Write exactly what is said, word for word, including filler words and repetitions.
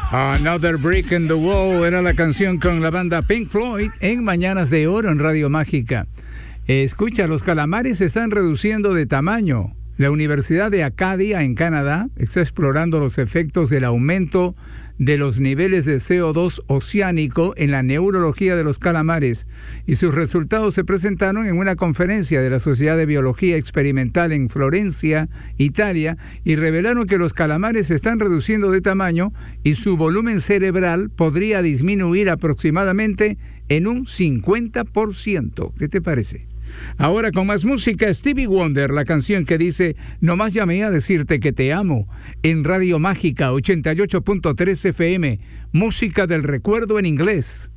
Another Brick in the Wall era la canción con la banda Pink Floyd en Mañanas de Oro en Radio Mágica. Escucha, los calamares se están reduciendo de tamaño. La Universidad de Acadia en Canadá está explorando los efectos del aumento de los niveles de C O dos oceánico en la neurología de los calamares, y sus resultados se presentaron en una conferencia de la Sociedad de Biología Experimental en Florencia, Italia, y revelaron que los calamares se están reduciendo de tamaño y su volumen cerebral podría disminuir aproximadamente en un cincuenta por ciento. ¿Qué te parece? Ahora con más música, Stevie Wonder, la canción que dice "Nomás llamé a decirte que te amo", en Radio Mágica ochenta y ocho punto tres F M, música del recuerdo en inglés.